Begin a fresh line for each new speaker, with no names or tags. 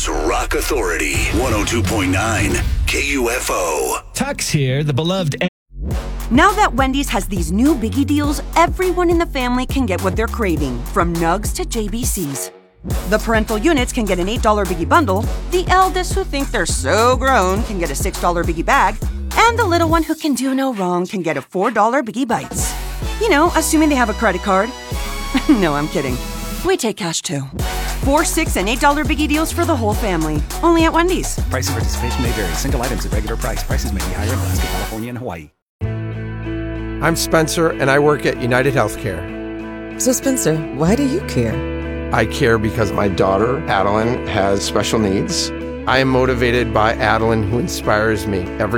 News Rock Authority, 102.9 KUFO.
Tux here, the beloved.
Now that Wendy's has these new biggie deals, everyone in the family can get what they're craving, from nugs to JBCs. The parental units can get an $8 biggie bundle, the eldest who think they're so grown can get a $6 biggie bag, and the little one who can do no wrong can get a $4 biggie bites. You know, assuming they have a credit card. No, I'm kidding. We take cash too. $4, $6, and $8 biggie deals for the whole family. Only at Wendy's.
Price and participation may vary. Single items at regular price. Prices may be higher in Alaska, California, and Hawaii.
I'm Spencer, and I work at United Healthcare.
So, Spencer, why do you care?
I care because my daughter, Adeline, has special needs. I am motivated by Adeline, who inspires me every